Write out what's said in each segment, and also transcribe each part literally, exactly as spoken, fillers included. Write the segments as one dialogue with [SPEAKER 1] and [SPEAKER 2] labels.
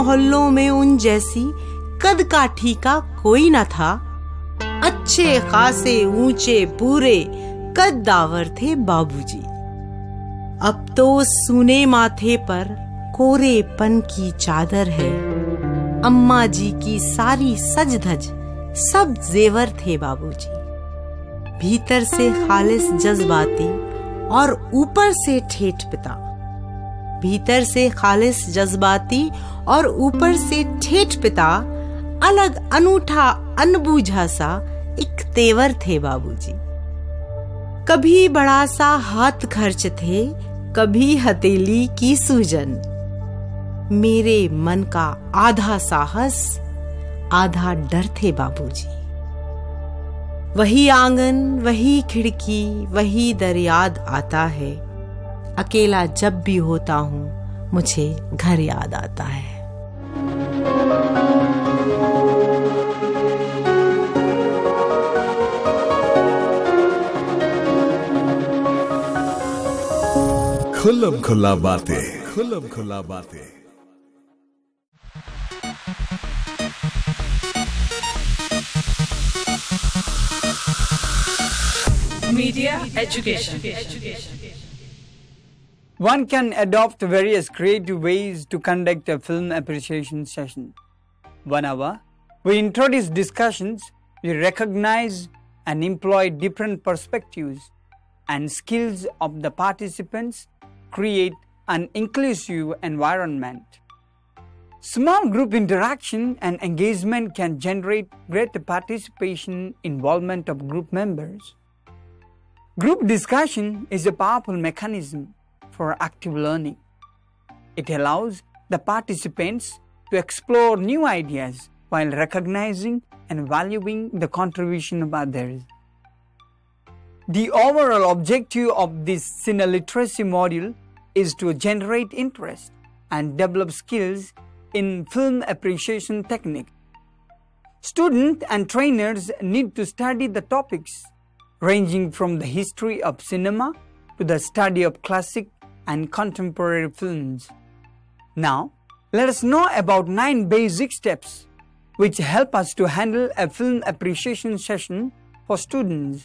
[SPEAKER 1] मोहल्लों में उन जैसी कद काठी का कोई न था। अच्छे खासे ऊंचे पूरे कद्दावर थे बाबूजी। अब तो सूने माथे पर कोरेपन की चादर है। अम्मा जी की सारी सज धज सब जेवर थे बाबूजी। भीतर से खालिस जज्बाती और ऊपर से ठेठ पिता। भीतर से खालिस जज्बाती और ऊपर से ठेठ पिता, अलग अनूठा अनबूझा सा एक तेवर थे बाबूजी। कभी बड़ा सा हाथ खर्च थे, कभी हथेली की सूजन। मेरे मन का आधा साहस आधा डर थे बाबूजी। वही आंगन, वही खिड़की, वही दर याद आता है। अकेला जब भी होता हूँ मुझे घर याद आता है।
[SPEAKER 2] खुल्लम खुल्ला बातें, खुल्लम खुल्ला बातें।
[SPEAKER 3] Media education.
[SPEAKER 4] One can adopt various creative ways to conduct a film appreciation session. One hour, we introduce discussions, we recognize and employ different perspectives and skills of the participants, create an inclusive environment. Small group interaction and engagement can generate greater participation, involvement of group members. Group discussion is a powerful mechanism for active learning. It allows the participants to explore new ideas while recognizing and valuing the contribution of others. The overall objective of this Cine Literacy module is to generate interest and develop skills in film appreciation technique. Students and trainers need to study the topics ranging from the history of cinema to the study of classic and contemporary films. Now, let us know about nine basic steps which help us to handle a film appreciation session for students.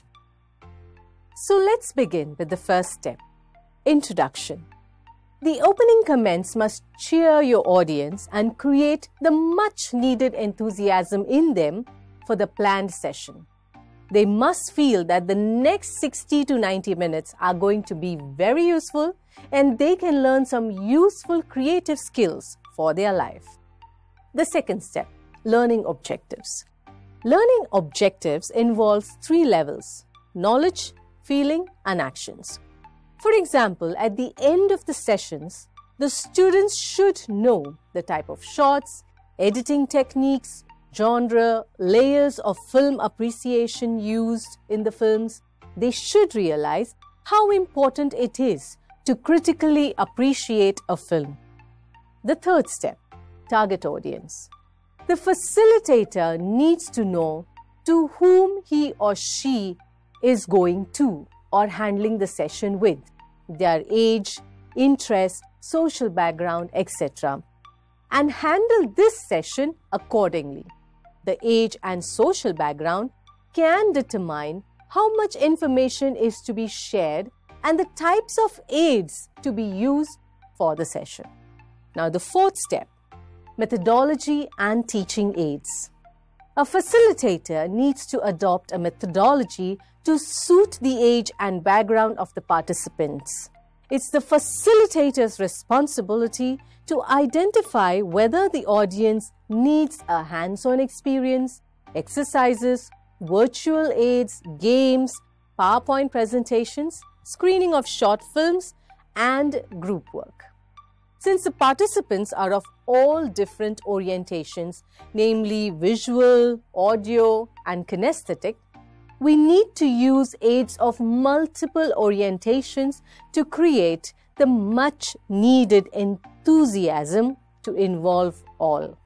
[SPEAKER 5] So let's begin with the first step, introduction. The opening comments must cheer your audience and create the much needed enthusiasm in them for the planned session. They must feel that the next sixty to ninety minutes are going to be very useful and they can learn some useful creative skills for their life. The second step, learning objectives. Learning objectives involves three levels: knowledge, feeling, and actions. For example, at the end of the sessions, the students should know the type of shots, editing techniques, genre, layers of film appreciation used in the films. They should realize how important it is to critically appreciate a film. The third step, target audience. The facilitator needs to know to whom he or she is going to or handling the session with, their age, interest, social background, et cetera, and handle this session accordingly. The age and social background can determine how much information is to be shared and the types of aids to be used for the session. Now, the fourth step, methodology and teaching aids. A facilitator needs to adopt a methodology to suit the age and background of the participants. It's the facilitator's responsibility to identify whether the audience needs a hands-on experience, exercises, virtual aids, games, PowerPoint presentations, screening of short films, and group work. Since the participants are of all different orientations, namely visual, audio, and kinesthetic, we need to use aids of multiple orientations to create the much needed enthusiasm to involve all.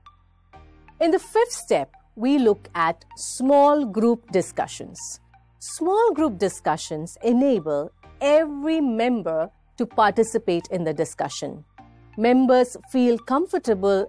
[SPEAKER 5] In the fifth step, we look at small group discussions. Small group discussions enable every member to participate in the discussion. Members feel comfortable